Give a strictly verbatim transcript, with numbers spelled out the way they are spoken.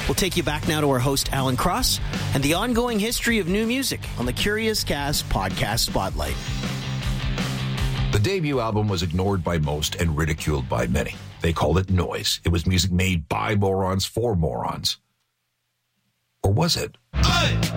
We'll take you back now to our host, Alan Cross, and the ongoing history of new music on the Curious Cast Podcast Spotlight. The debut album was ignored by most and ridiculed by many. They called it noise. It was music made by morons for morons. Or was it?